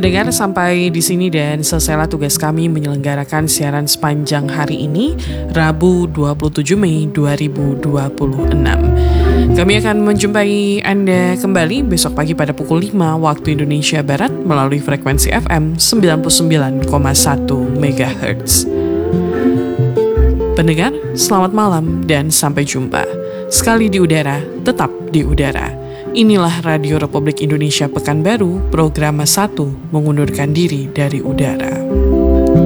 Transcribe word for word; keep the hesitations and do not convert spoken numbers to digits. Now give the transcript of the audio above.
Pendengar, sampai di sini dan selesailah tugas kami menyelenggarakan siaran sepanjang hari ini, Rabu dua puluh tujuh Mei dua ribu dua puluh enam. Kami akan menjumpai Anda kembali besok pagi pada pukul lima waktu Indonesia Barat melalui frekuensi F M sembilan puluh sembilan koma satu megahertz. Pendengar, selamat malam dan sampai jumpa. Sekali di udara, tetap di udara. Inilah Radio Republik Indonesia Pekanbaru, program satu mengundurkan diri dari udara.